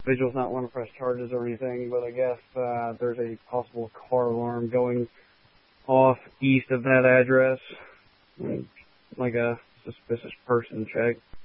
Vigil's not want to press charges or anything, but I guess there's a possible car alarm going off east of that address. Like a suspicious person check.